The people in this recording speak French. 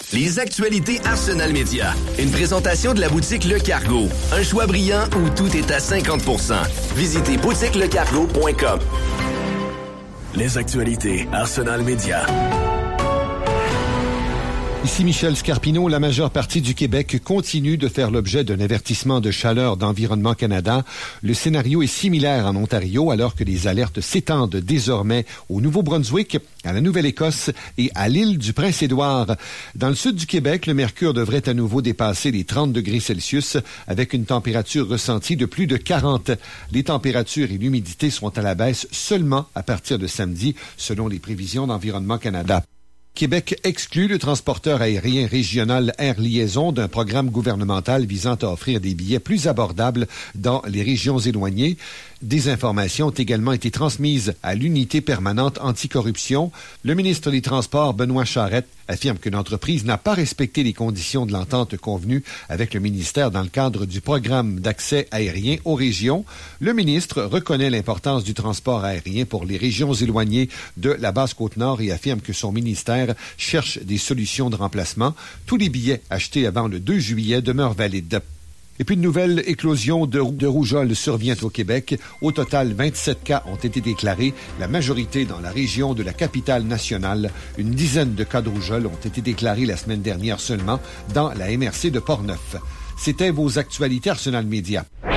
Les actualités Arsenal Média. Une présentation de la boutique Le Cargo. Un choix brillant où tout est à 50%. Visitez boutiquelecargo.com. Les actualités Arsenal Média. Ici Michel Scarpino. La majeure partie du Québec continue de faire l'objet d'un avertissement de chaleur d'Environnement Canada. Le scénario est similaire en Ontario, alors que les alertes s'étendent désormais au Nouveau-Brunswick, à la Nouvelle-Écosse et à l'île du Prince-Édouard. Dans le sud du Québec, le mercure devrait à nouveau dépasser les 30 degrés Celsius avec une température ressentie de plus de 40. Les températures et l'humidité sont à la baisse seulement à partir de samedi, selon les prévisions d'Environnement Canada. Québec exclut le transporteur aérien régional Air Liaison d'un programme gouvernemental visant à offrir des billets plus abordables dans les régions éloignées. Des informations ont également été transmises à l'unité permanente anticorruption. Le ministre des Transports, Benoît Charette, affirme que l'entreprise n'a pas respecté les conditions de l'entente convenue avec le ministère dans le cadre du programme d'accès aérien aux régions. Le ministre reconnaît l'importance du transport aérien pour les régions éloignées de la Basse-Côte-Nord et affirme que son ministère cherche des solutions de remplacement. Tous les billets achetés avant le 2 juillet demeurent valides. Et puis une nouvelle éclosion de rougeole survient au Québec. Au total, 27 cas ont été déclarés, la majorité dans la région de la capitale nationale. Une dizaine de cas de rougeole ont été déclarés la semaine dernière seulement dans la MRC de Portneuf. C'était vos actualités Arsenal Média.